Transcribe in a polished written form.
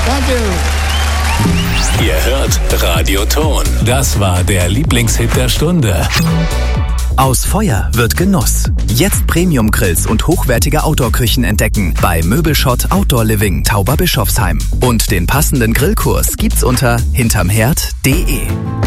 Danke. Ihr hört Radio Ton. Das war der Lieblingshit der Stunde. Aus Feuer wird Genuss. Jetzt Premium-Grills und hochwertige Outdoor-Küchen entdecken bei Möbelschott Outdoor Living Tauberbischofsheim. Und den passenden Grillkurs gibt's unter hintermherd.de.